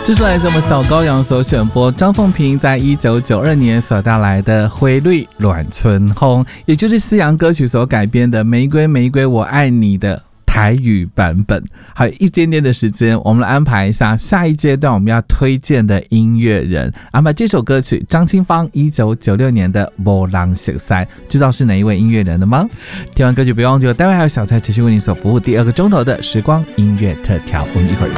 这是来自我们小羔羊所选播张凤平在1992年所带来的《灰绿暖春红》，也就是西洋歌曲所改编的《玫瑰玫瑰我爱你》的台语版本。还有一点点的时间，我们来安排一下下一阶段我们要推荐的音乐人。安排这首歌曲张清芳1996年的《无人熟悉》，知道是哪一位音乐人的吗？听完歌曲别忘记了，待会还有小蔡持续为你所服务第2个钟头的时光音乐特调，我们一会儿